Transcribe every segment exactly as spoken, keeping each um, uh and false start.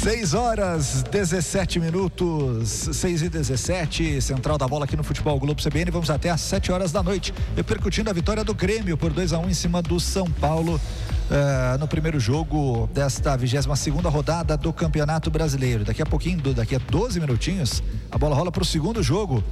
seis horas, dezessete minutos, seis e dezessete, central da bola aqui no Futebol Globo C B N. Vamos até às sete horas da noite, repercutindo a vitória do Grêmio por dois a um em cima do São Paulo, uh, no primeiro jogo desta vigésima segunda rodada do Campeonato Brasileiro. Daqui a pouquinho, daqui a doze minutinhos, a bola rola para o segundo jogo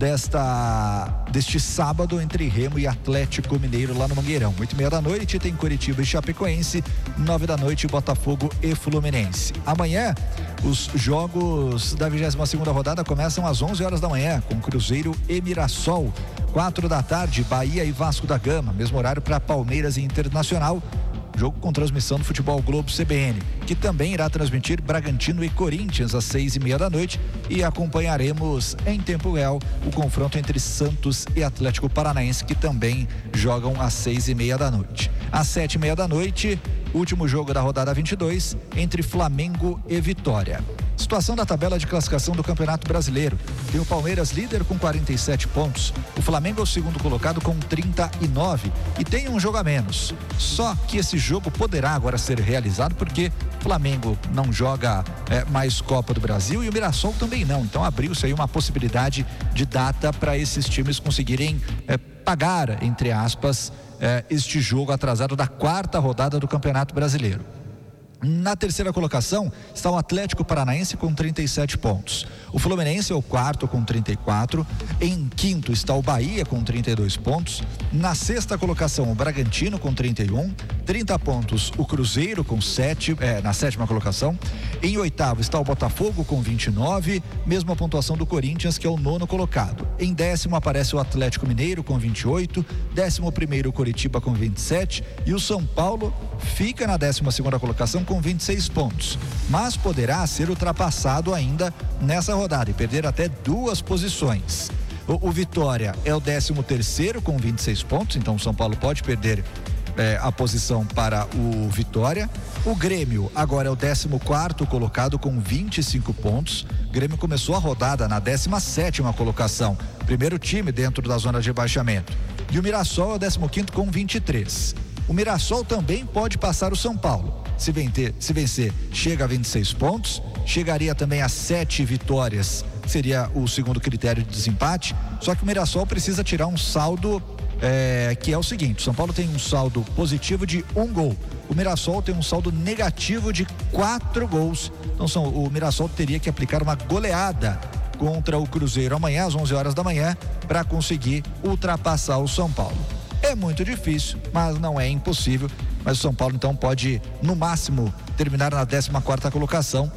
desta, deste sábado entre Remo e Atlético Mineiro lá no Mangueirão. Oito e meia da noite tem Coritiba e Chapecoense, nove da noite Botafogo e Fluminense. Amanhã os jogos da vigésima segunda rodada começam às onze horas da manhã com Cruzeiro e Mirassol. Quatro da tarde Bahia e Vasco da Gama, mesmo horário para Palmeiras e Internacional. Jogo com transmissão do Futebol Globo C B N, que também irá transmitir Bragantino e Corinthians às seis e meia da noite, e acompanharemos em tempo real o confronto entre Santos e Atlético Paranaense, que também jogam às seis e meia da noite. Às sete e meia da noite, último jogo da rodada vinte e dois entre Flamengo e Vitória. Situação da tabela de classificação do Campeonato Brasileiro: tem o Palmeiras líder com quarenta e sete pontos, o Flamengo é o segundo colocado com trinta e nove e tem um jogo a menos. Só que esse jogo poderá agora ser realizado porque o Flamengo não joga é, mais Copa do Brasil e o Mirassol também não. Então abriu-se aí uma possibilidade de data para esses times conseguirem é, pagar, entre aspas, é, este jogo atrasado da quarta rodada do Campeonato Brasileiro. Na terceira colocação está o Atlético Paranaense com trinta e sete pontos. O Fluminense é o quarto com trinta e quatro. Em quinto está o Bahia com trinta e dois pontos. Na sexta colocação o Bragantino com trinta e um. trinta pontos o Cruzeiro com sete, é, na sétima colocação. Em oitavo está o Botafogo com vinte e nove. Mesma pontuação do Corinthians, que é o nono colocado. Em décimo aparece o Atlético Mineiro com vinte e oito. Décimo primeiro o Coritiba com vinte e sete. E o São Paulo fica na décima segunda colocação com vinte e seis pontos, mas poderá ser ultrapassado ainda nessa rodada e perder até duas posições. O, o Vitória é o décimo terceiro com vinte e seis pontos, então o São Paulo pode perder é, a posição para o Vitória. O Grêmio agora é o décimo quarto colocado com vinte e cinco pontos. O Grêmio começou a rodada na décima sétima colocação, primeiro time dentro da zona de rebaixamento. E o Mirassol é o décimo quinto com vinte e três. O Mirassol também pode passar o São Paulo. Se vencer, se vencer, chega a vinte e seis pontos, chegaria também a sete vitórias, seria o segundo critério de desempate. Só que o Mirassol precisa tirar um saldo é, que é o seguinte: o São Paulo tem um saldo positivo de um gol, o Mirassol tem um saldo negativo de quatro gols. Então são, o Mirassol teria que aplicar uma goleada contra o Cruzeiro amanhã às onze horas da manhã para conseguir ultrapassar o São Paulo. É muito difícil, mas não é impossível. Mas o São Paulo então pode, no máximo, terminar na décima quarta colocação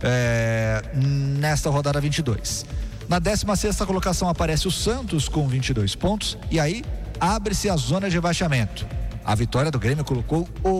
é, nesta rodada vinte e dois. Na décima sexta colocação aparece o Santos com vinte e dois pontos, e aí abre-se a zona de rebaixamento. A vitória do Grêmio colocou o